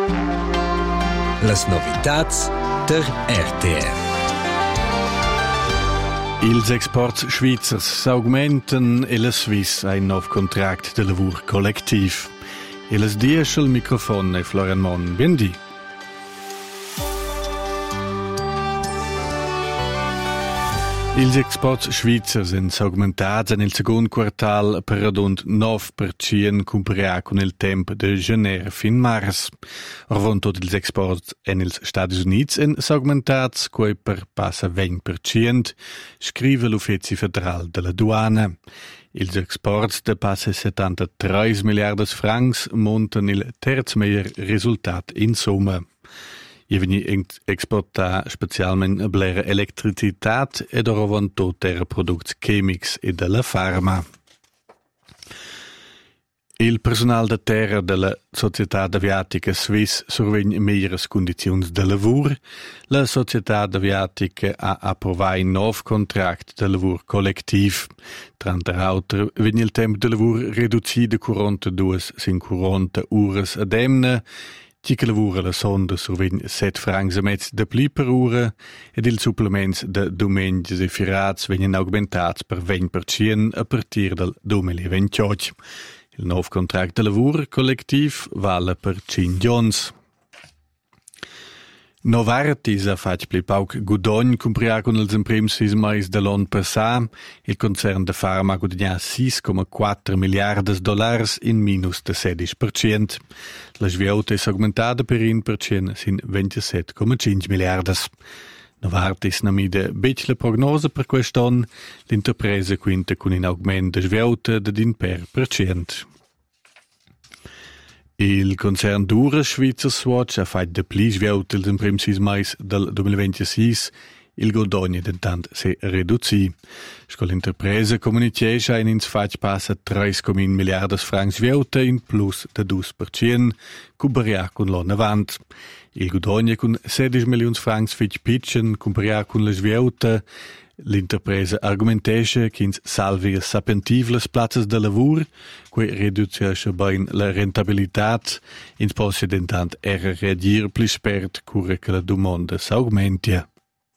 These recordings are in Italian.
Las novitats der RTR. Ils exports svizzers s'augmenten e la Swiss ha un nuovo contract de lavur collectiv. E las diesch al microfon e Florian Mon. Biendi. Ils exports svizzers sind augmentats nel second quartal per radund 9% comparat con il tempo de gener fin mars. Orvon tot ils exports en ils Stati Units en augmentats quei per passa 20%, scrive l'Uffizi Federal della Duana. Ils exports de passa 73 miliardas francs montan il terz meier resultat in somma. Je veni exportar specialment blera electricitat ed orovon toter products chemics e della farma. Il personal de terra della Società Aviatica Swiss survegn meilleres condizions de lavur. La Società Aviatica ha approvato un nuovo contract de lavur collectiv. Tranter auter vegn il tempo de lavur reduci de 42 sin 40 ures ad emne. Che lavura la sonda survegn 7 francs e mezz de pli per ora ed il supplements de domenges e firats vegnan augmentats per 20% a partir del 2028. Il nuovo contract de lavur collectiv vale per 5 giorns. Novartis ha fatto pli pauc gudogn compria con ils imprims 6 mais de l'an passà. Il concern de farma guadagna 6,4 miliardas dollars in minus de 16%. La sviauta è augmentada per 1% sin 27,5 miliardas. Novartis namide bec la prognose per quest'anno. L'interpresa quinta con un augment de sviauta de 1%. Il concern Dura Schweizer Swatch ha fatto de pli sviauta in prim 6 mais del 2026. Il guadagno dentant se reduci. Scol l'interpresa comunication in ins fatg passa 3,1 miliardas francs sviauta in plus de 2%, comparia con l'anno avant. Il guadagno con 16 milions francs fitg pitchen, comparia con la sviauta. L'interpresa argumentation che ins salvia sapentiv las plazzas de lavur, que reduceasce bain la rentabilitat, ins posse dentant era reagir pli spert cura che la domanda s'augmentia.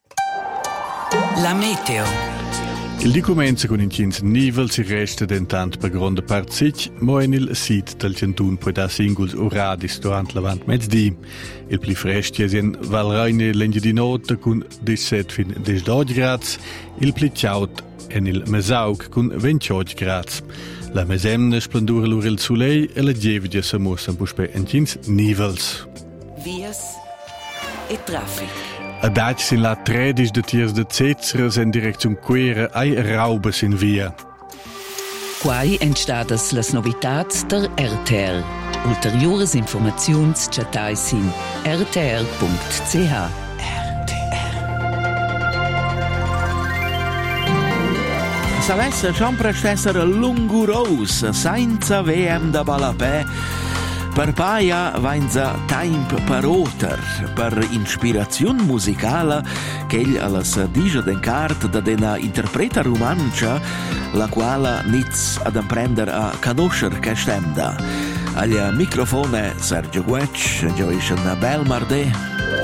La meteo. Il di comenza con incins nivel si resta dentant per grande part sich, mo en il sit del centun può da singuls oradis durant l'avant mezzdi. Il pli freschi es in Valreine l'engi di notte con 17 fin 18 grads, il pli ciaut en il Mesaug con 28 grads. La mesemna splendura lur il soleil e la gevidia sa mussa puspe incins nivels. Vias e traffic. Adac sin la 13 de tiers de Zezres en direcziun Quera ai Raubes in via. Quai entstadas las novitats der RTR. Ulteriores informaziuns chatais in rtr.ch. S'avesse sempre stessere lungurous, senza VM da balapè. Per paia vainza temp per oter, per inspirazione musicale che alla dice d'encart da dena interpreta romancia, la quale niz ad imprendere a conoscer che stemda. Agli microfone Sergio Guec, gioisce una bel marde.